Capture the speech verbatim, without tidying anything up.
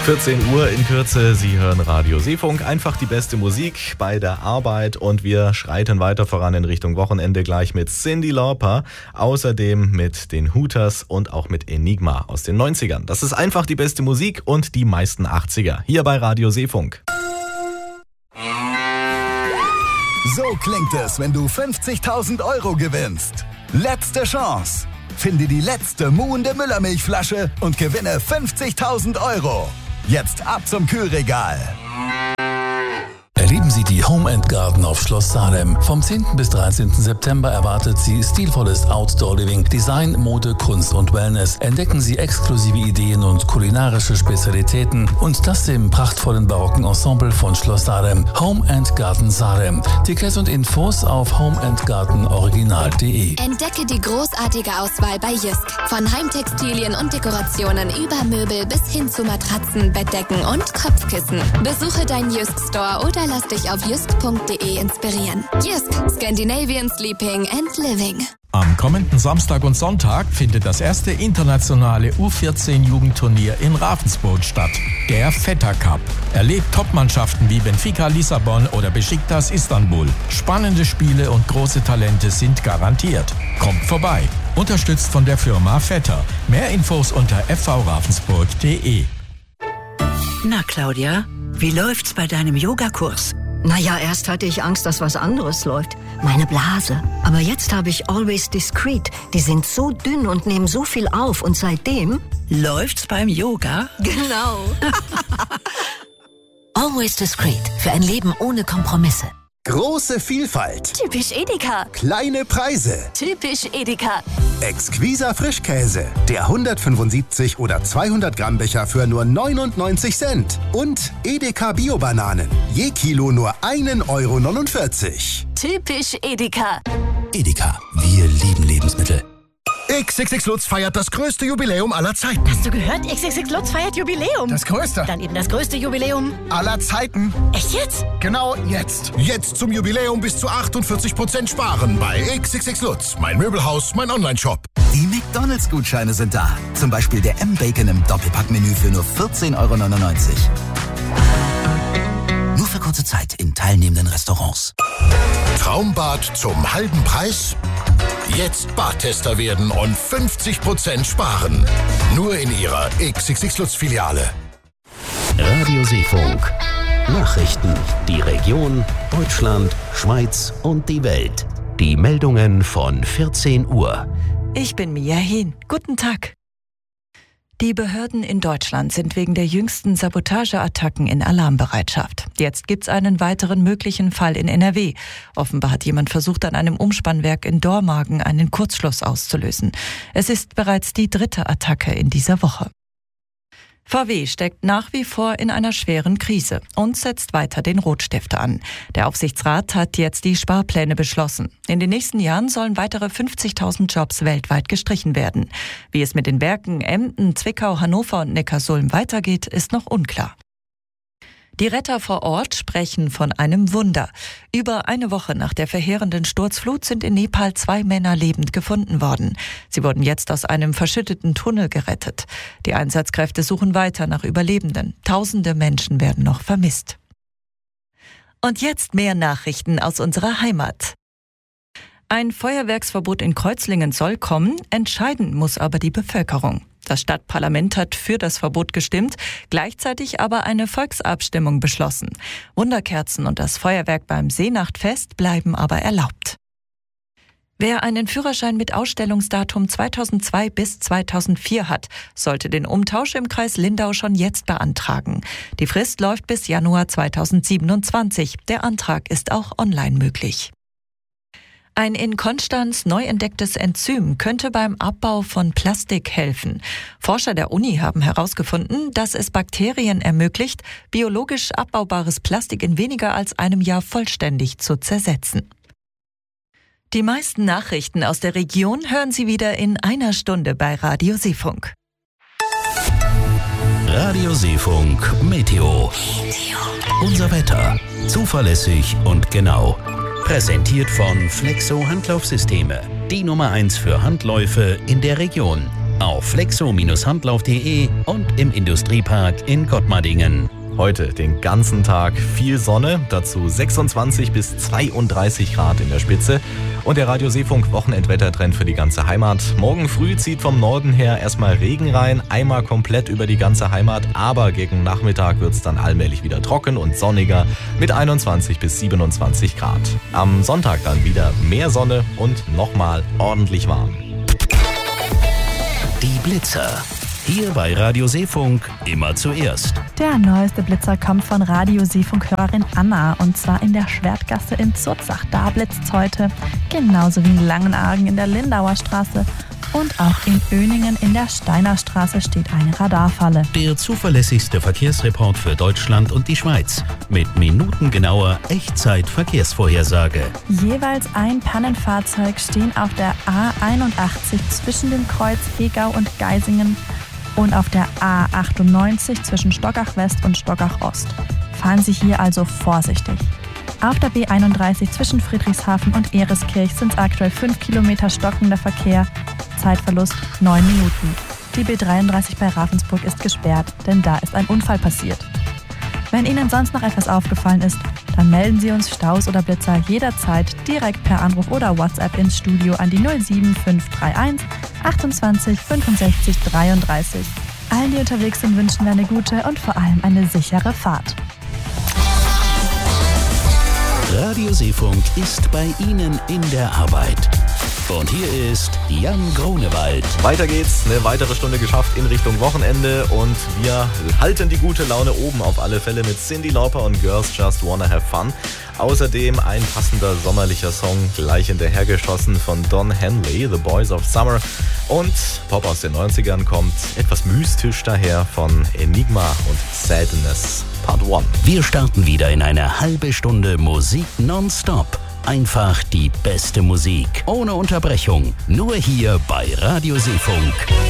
vierzehn Uhr in Kürze, Sie hören Radio Seefunk, einfach die beste Musik bei der Arbeit und wir schreiten weiter voran in Richtung Wochenende gleich mit Cyndi Lauper, außerdem mit den Hooters und auch mit Enigma aus den neunzigern. Das ist einfach die beste Musik und die meisten achtziger, hier bei Radio Seefunk. So klingt es, wenn du fünfzigtausend Euro gewinnst. Letzte Chance. Finde die letzte muhende Müllermilchflasche und gewinne fünfzigtausend Euro. Jetzt ab zum Kühlregal. Erleben Sie die Home and Garden auf Schloss Salem. Vom zehnten bis dreizehnten September erwartet Sie stilvolles Outdoor-Living, Design, Mode, Kunst und Wellness. Entdecken Sie exklusive Ideen und kulinarische Spezialitäten und das im prachtvollen barocken Ensemble von Schloss Salem. Home and Garden Salem. Tickets und Infos auf home and garden original punkt de. Entdecke die großartige Auswahl bei Jysk. Von Heimtextilien und Dekorationen über Möbel bis hin zu Matratzen, Bettdecken und Kopfkissen. Besuche deinen Jysk Store oder lass dich auf jysk punkt de inspirieren. Jysk, Scandinavian Sleeping and Living. Am kommenden Samstag und Sonntag findet das erste internationale U vierzehn Jugendturnier in Ravensburg statt. Der Feta Cup. Erlebt Topmannschaften wie Benfica Lissabon oder Besiktas Istanbul. Spannende Spiele und große Talente sind garantiert. Kommt vorbei. Unterstützt von der Firma Vetter. Mehr Infos unter f v ravensburg punkt de. Na Claudia, wie läuft's bei deinem Yogakurs? Naja, erst hatte ich Angst, dass was anderes läuft. Meine Blase. Aber jetzt habe ich Always Discreet. Die sind so dünn und nehmen so viel auf. Und seitdem... Läuft's beim Yoga? Genau. Always Discreet. Für ein Leben ohne Kompromisse. Große Vielfalt. Typisch Edeka. Kleine Preise. Typisch Edeka. Exquiser Frischkäse. Der hundertfünfundsiebzig oder zweihundert Gramm Becher für nur neunundneunzig Cent. Und Edeka Bio-Bananen. Je Kilo nur ein Euro neunundvierzig. Typisch Edeka. Edeka. Wir lieben Lebensmittel. X X X Lutz feiert das größte Jubiläum aller Zeiten. Hast du gehört? X X X Lutz feiert Jubiläum. Das größte? Dann eben das größte Jubiläum aller Zeiten. Echt jetzt? Genau jetzt. Jetzt zum Jubiläum bis zu achtundvierzig Prozent sparen bei X X X Lutz. Mein Möbelhaus, mein Online-Shop. Die McDonalds-Gutscheine sind da. Zum Beispiel der M-Bacon im Doppelpackmenü für nur vierzehn Euro neunundneunzig. Nur für kurze Zeit in teilnehmenden Restaurants. Traumbad zum halben Preis? Jetzt Badtester werden und fünfzig Prozent sparen. Nur in Ihrer X X X Lutz Filiale. Radio Seefunk. Nachrichten. Die Region, Deutschland, Schweiz und die Welt. Die Meldungen von vierzehn Uhr. Ich bin Mia Hehn. Guten Tag. Die Behörden in Deutschland sind wegen der jüngsten Sabotageattacken in Alarmbereitschaft. Jetzt gibt's einen weiteren möglichen Fall in N R W. Offenbar hat jemand versucht, an einem Umspannwerk in Dormagen einen Kurzschluss auszulösen. Es ist bereits die dritte Attacke in dieser Woche. V W steckt nach wie vor in einer schweren Krise und setzt weiter den Rotstift an. Der Aufsichtsrat hat jetzt die Sparpläne beschlossen. In den nächsten Jahren sollen weitere fünfzigtausend Jobs weltweit gestrichen werden. Wie es mit den Werken Emden, Zwickau, Hannover und Neckarsulm weitergeht, ist noch unklar. Die Retter vor Ort sprechen von einem Wunder. Über eine Woche nach der verheerenden Sturzflut sind in Nepal zwei Männer lebend gefunden worden. Sie wurden jetzt aus einem verschütteten Tunnel gerettet. Die Einsatzkräfte suchen weiter nach Überlebenden. Tausende Menschen werden noch vermisst. Und jetzt mehr Nachrichten aus unserer Heimat. Ein Feuerwerksverbot in Kreuzlingen soll kommen, entscheiden muss aber die Bevölkerung. Das Stadtparlament hat für das Verbot gestimmt, gleichzeitig aber eine Volksabstimmung beschlossen. Wunderkerzen und das Feuerwerk beim Seenachtfest bleiben aber erlaubt. Wer einen Führerschein mit Ausstellungsdatum zweitausendzwei bis zweitausendvier hat, sollte den Umtausch im Kreis Lindau schon jetzt beantragen. Die Frist läuft bis Januar zweitausendsiebenundzwanzig. Der Antrag ist auch online möglich. Ein in Konstanz neu entdecktes Enzym könnte beim Abbau von Plastik helfen. Forscher der Uni haben herausgefunden, dass es Bakterien ermöglicht, biologisch abbaubares Plastik in weniger als einem Jahr vollständig zu zersetzen. Die meisten Nachrichten aus der Region hören Sie wieder in einer Stunde bei Radio Seefunk. Radio Seefunk Meteo. Unser Wetter. Zuverlässig und genau. Präsentiert von Flexo Handlaufsysteme. Die Nummer eins für Handläufe in der Region. auf flexo Handlauf punkt de und im Industriepark in Gottmardingen. Heute den ganzen Tag viel Sonne, dazu sechsundzwanzig bis zweiunddreißig Grad in der Spitze. Und der Radio Seefunk Wochenendwettertrend für die ganze Heimat. Morgen früh zieht vom Norden her erstmal Regen rein, einmal komplett über die ganze Heimat, aber gegen Nachmittag wird es dann allmählich wieder trocken und sonniger mit einundzwanzig bis siebenundzwanzig Grad. Am Sonntag dann wieder mehr Sonne und nochmal ordentlich warm. Die Blitzer. Hier bei Radio Seefunk immer zuerst. Der neueste Blitzer kommt von Radio Seefunk-Hörerin Anna und zwar in der Schwertgasse in Zurzach. Da blitzt's heute, genauso wie in Langenargen in der Lindauer Straße und auch in Öningen in der Steiner Straße steht eine Radarfalle. Der zuverlässigste Verkehrsreport für Deutschland und die Schweiz mit minutengenauer Echtzeit-Verkehrsvorhersage. Jeweils ein Pannenfahrzeug stehen auf der A einundachtzig zwischen dem Kreuz Hegau und Geisingen und auf der A achtundneunzig zwischen Stockach West und Stockach Ost. Fahren Sie hier also vorsichtig. Auf der B einunddreißig zwischen Friedrichshafen und Ereskirch sind aktuell fünf Kilometer stockender Verkehr, Zeitverlust neun Minuten. Die B dreiunddreißig bei Ravensburg ist gesperrt, denn da ist ein Unfall passiert. Wenn Ihnen sonst noch etwas aufgefallen ist, dann melden Sie uns Staus oder Blitzer jederzeit direkt per Anruf oder WhatsApp ins Studio an die null sieben fünf drei eins achtundzwanzig fünfundsechzig dreiunddreißig. Allen, die unterwegs sind, wünschen wir eine gute und vor allem eine sichere Fahrt. Radio Seefunk ist bei Ihnen in der Arbeit. Und hier ist Jan Grunewald. Weiter geht's, eine weitere Stunde geschafft in Richtung Wochenende und wir halten die gute Laune oben auf alle Fälle mit Cyndi Lauper und Girls Just Wanna Have Fun. Außerdem ein passender sommerlicher Song gleich hinterhergeschossen von Don Henley, The Boys of Summer. Und Pop aus den neunzigern kommt etwas mystisch daher von Enigma und Sadness Part eins. Wir starten wieder in eine halbe Stunde Musik nonstop. Einfach die beste Musik, ohne Unterbrechung, nur hier bei Radio Seefunk.